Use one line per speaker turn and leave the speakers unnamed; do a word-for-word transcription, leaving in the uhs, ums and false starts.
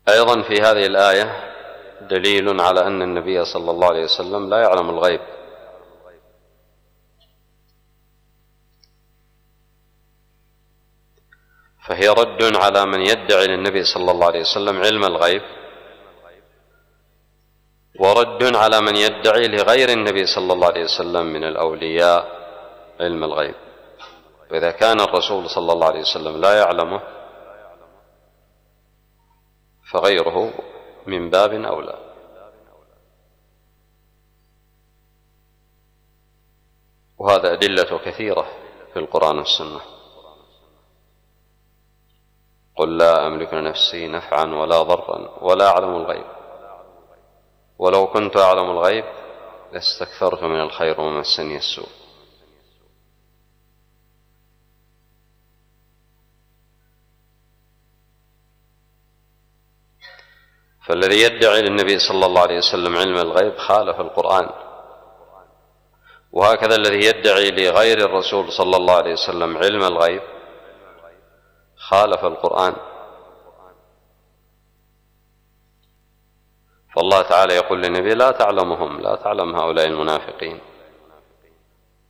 أيضا في هذه الآية دليل على أن النبي صلى الله عليه وسلم لا يعلم الغيب، فهي رد على من يدعي للنبي صلى الله عليه وسلم علم الغيب، ورد على من يدعي لغير النبي صلى الله عليه وسلم من الأولياء علم الغيب. وإذا كان الرسول صلى الله عليه وسلم لا يعلمه فغيره من باب أولى. وهذا أدلة كثيرة في القرآن والسنة. قل لا أملك لنفسي نفعا ولا ضرا ولا أعلم الغيب ولو كنت أعلم الغيب لاستكثرت من الخير وما مسني السوء. فالذي يدعي للنبي صلى الله عليه وسلم علم الغيب خالف القرآن، وهكذا الذي يدعي لغير الرسول صلى الله عليه وسلم علم الغيب خالف القرآن. فالله تعالى يقول للنبي لا تعلمهم، لا تعلم هؤلاء المنافقين،